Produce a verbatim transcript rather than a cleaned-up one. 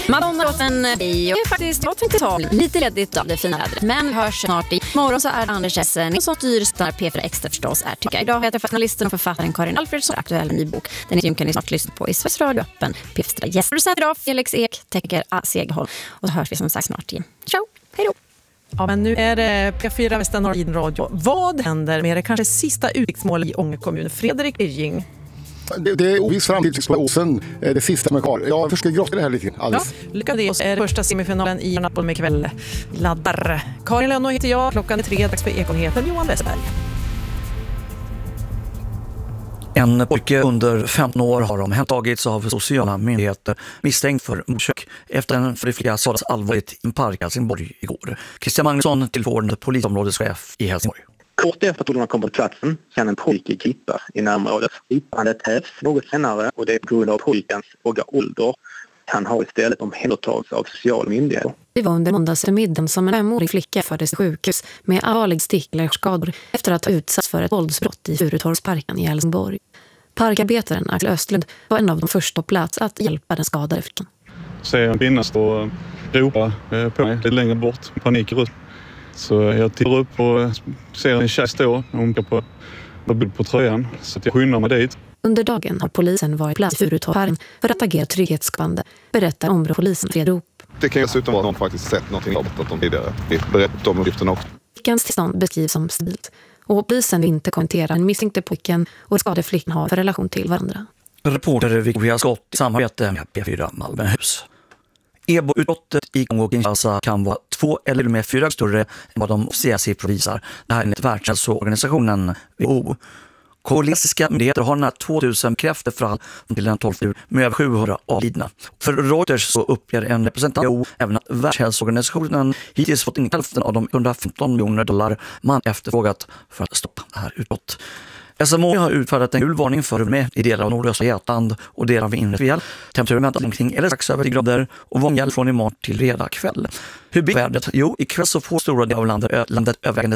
Madonna-låten bio är faktiskt, jag tänkte ta lite ledigt av det fina vädret. Men vi hörs snart i morgon så är det Anders Essen som styr där P fyra Extra förstås är tycker. Idag har jag träffat journalisten och författaren Karin Alfredsson aktuell ny bok. Den är kan ni snart lyssna på i Sveriges Radio öppen. P fyra gästproducent idag Felix Ek, tekniker A. Segerholm. Och så hörs vi som sagt snart igen. Ciao, hej då! Ja, men nu är det P fyra Västernorden Radio. Vad händer med det kanske sista utsiktsmål i Ånge kommun? Fredrik Birging. Det, det är oviss framtid och sen är det sista med kvar. Jag försöker grotta det här lite. Ja, lycka till. Och är det första semifinalen i Napoli med kväll. Laddar. Karin Lönno heter jag. Klockan är tre. Dags för Ekonheten. Johan Westberg. En pojke under femton år har omhändertagits av sociala myndigheter misstänkt för mordförsök efter en för flicka skadades allvarligt i en park i Helsingborg igår. Christian Magnusson, tillförordnad polisområdeschef i Helsingborg. Kort efter att polisen kom på platsen kan en pojke kippa i närområdet. Kippandet hävs något senare och det är på grund av pojkens låga ålder. Han har istället omhändertagits av sociala myndigheter. Det var under måndagsmiddagen som en femårig flicka fördes till sjukhus med allvarlig sticklarskador efter att ha utsatts för ett våldsbrott i Furutorpsparken i Helsingborg. Parkarbetaren Axel Östlund var en av de första på plats att hjälpa den skadade flickan. Ser en kvinna stå och ropa på mig lite längre bort, panik ut. Så jag tittar upp och ser en tjej stå, hon går på, på tröjan, så jag skyndar mig dit. Under dagen har polisen varit plats i Furutorpsparken för att agera trygghetsskapande, berättar områdespolisen Fredrik. Det kan ju dessutom vara någon faktiskt sett någonting av att de tidigare berättat om uppgifterna också. Flickans tillstånd beskrivs som stabilt och polisen vill inte kommentera den misstänkte pojken och skadade flickan har för relation till varandra. Reporter Victoria Skott i samarbete med P fyra Malmöhus. Eboutbrottet i Kongo-Kinshasa kan vara två eller med fyra större än vad de officiella siffror visar. Det här är enligt Världshälsoorganisationen W H O. Kongolesiska myndigheter har nära tvåtusen bekräftelsefall till den tolfte med över sjuhundra avlidna. För Reuters så uppger en representant av W H O även att Världshälsoorganisationen hittills fått in hälften av de hundrafemton miljoner dollar man efterfrågat för att stoppa det här utbrott. S M H har utfärdat en gulvarning för med i delar av nordöstra Götaland och delar av inre Svealand. Temperaturen väntas omkring eller strax över tio grader och vångar från imorgon till fredag kväll. Hur blir vädret? Jo, ikväll så får stora delar av landet, landet övervägande